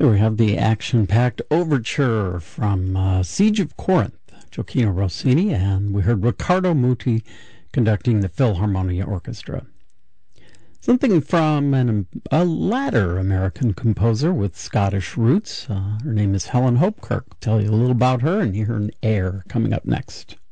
Here we have the action-packed overture from Siege of Corinth, Gioachino Rossini, and we heard Riccardo Muti conducting the Philharmonia Orchestra. Something from a latter American composer with Scottish roots. Her name is Helen Hopkirk. I'll tell you a little about her and hear an air coming up next.